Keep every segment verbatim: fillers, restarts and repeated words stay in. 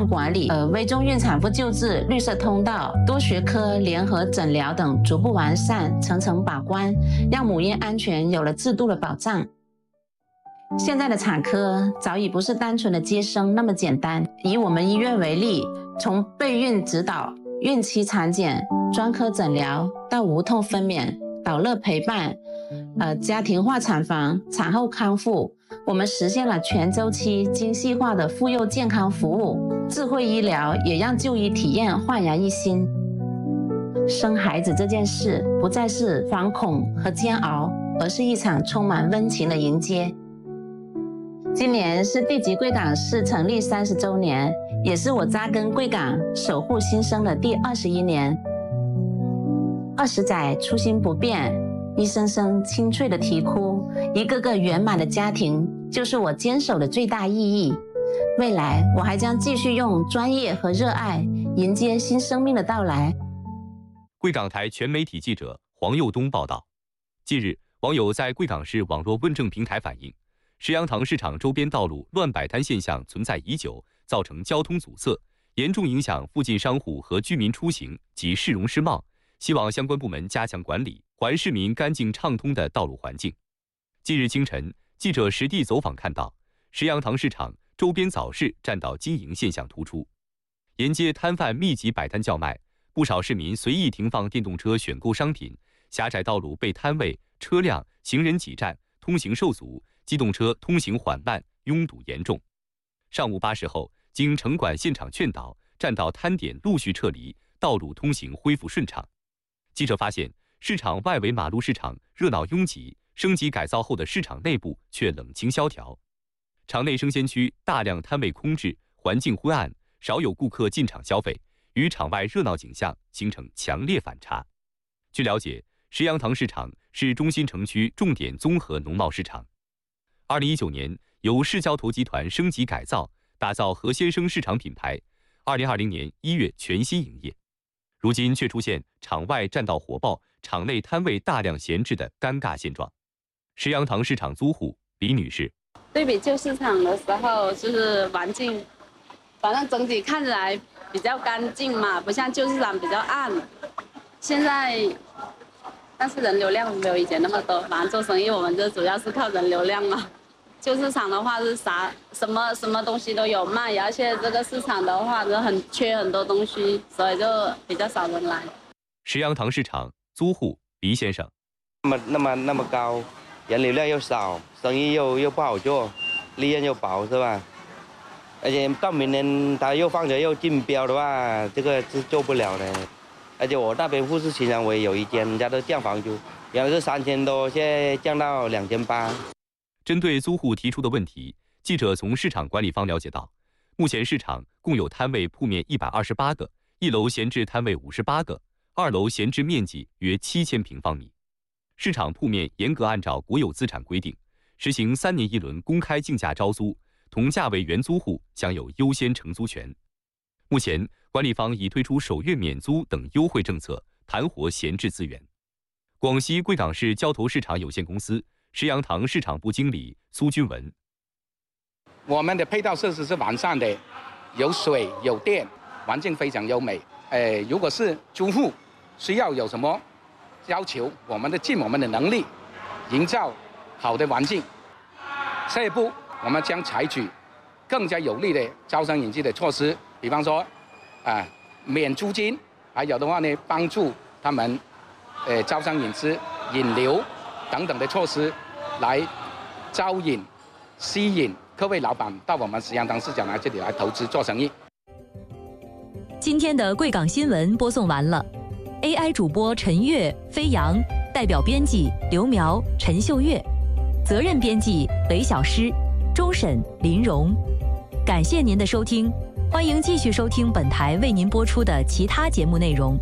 管理、呃危重孕产妇救治、绿色通道、多学科联合诊疗等逐步完善，层层把关，让母婴安全有了制度的保障。现在的产科早已不是单纯的接生那么简单。以我们医院为例，从备孕指导、孕期产检、专科诊疗到无痛分娩、导乐陪伴、呃家庭化产房、产后康复，我们实现了全周期精细化的妇幼健康服务。智慧医疗也让就医体验焕然一新。生孩子这件事不再是惶恐和煎熬，而是一场充满温情的迎接。今年是地级贵港市成立三十周年，也是我扎根贵港守护新生的第二十一年。二十载初心不变，一声声清脆的啼哭，一个个圆满的家庭，就是我坚守的最大意义。未来我还将继续用专业和热爱迎接新生命的到来。 贵港台全媒体记者黄佑东报道。近日，网友在贵港市网络问政平台反映，石羊塘市场周边道路乱摆摊现象存在已久，造成交通阻塞，严重影响附近商户和居民出行及市容市貌，希望相关部门加强管理，还市民干净畅通的道路环境。近日清晨，记者实地走访看到，石羊塘市场周边早市占道经营现象突出，沿街摊贩密集摆摊叫卖，不少市民随意停放电动车选购商品，狭窄道路被摊位、车辆、行人挤占，通行受阻，机动车通行缓慢，拥堵严重。上午八时后，经城管现场劝导，占道摊点陆续撤离，道路通行恢复顺畅。记者发现，市场外围马路市场热闹拥挤，升级改造后的市场内部却冷清萧条。场内生鲜区大量摊位空置，环境昏暗，少有顾客进场消费，与场外热闹景象形成强烈反差。据了解，石羊塘市场是中心城区重点综合农贸市场。二零一九年，由市交投集团升级改造，打造何先生市场品牌。二零二零年一月全新营业，如今却出现场外占道火爆，场内摊位大量闲置的尴尬现状。石羊塘市场租户李女士， 对比旧市场的时候，就是环境，反正整体看起来比较干净嘛，不像旧市场比较暗。现在，但是人流量没有以前那么多，反正做生意我们就主要是靠人流量嘛。旧市场的话是啥什么什么东西都有卖，而且这个市场的话就很缺很多东西，所以就比较少人来。 石羊塘市场租户黎先生， 那么那么那么高，人流量又少，生意又又不好做，利润又薄，是吧？而且到明年他又放着又竞标的话，这个是做不了的。而且我那边富士青山我也有一间，人家都降房租，原来是三千多，现在降到两千八。 针对租户提出的问题，记者从市场管理方了解到，目前市场共有摊位铺面一百二十八个，一楼闲置摊位五十八个，二楼闲置面积约七千平方米。市场铺面严格按照国有资产规定，实行三年一轮公开竞价招租，同价位原租户享有优先承租权。目前，管理方已推出首月免租等优惠政策，盘活闲置资源。广西贵港市交投市场有限公司石羊塘市场部经理苏军文， 我们的配套设施是完善的，有水有电，环境非常优美。呃，如果是租户需要有什么要求，我们的尽我们的能力，营造好的环境。下一步，我们将采取更加有力的招商引资的措施，比方说，啊、呃，免租金，还有的话呢，帮助他们，呃，招商引资、引流等等的措施，来招引、吸引各位老板到我们石羊塘市场来这里来投资做生意。 今天的贵港新闻播送完了 ，A I 主播陈悦、飞扬，代表编辑刘苗、陈秀月，责任编辑韦小诗、周沈、林荣。感谢您的收听，欢迎继续收听本台为您播出的其他节目内容。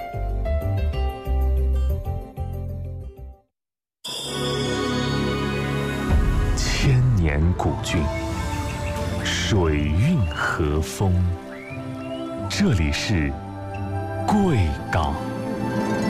千年古郡，水韵和风，这里是贵港。